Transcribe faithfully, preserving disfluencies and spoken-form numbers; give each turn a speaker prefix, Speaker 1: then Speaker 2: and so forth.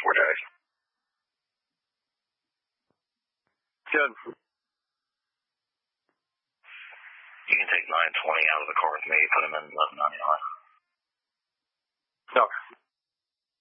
Speaker 1: four days. Good.
Speaker 2: You can take nine twenty out of the car with me, put him in eleven ninety-nine.
Speaker 1: Okay.